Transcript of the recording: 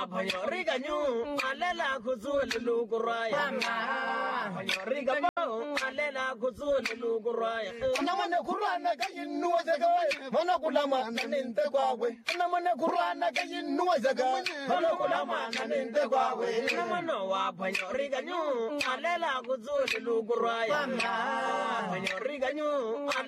wa phanyoriga nyu alela khuzulu lukuraya phanyoriga mo alela khuzulu lukuraya namane kurana ka yinnuwa zaga mana kulama naninte kwawe namane kurana ka yinnuwa zaga mana kulama naninte kwawe namano wa phanyoriga nyu alela khuzulu lukuraya phanyoriga nyu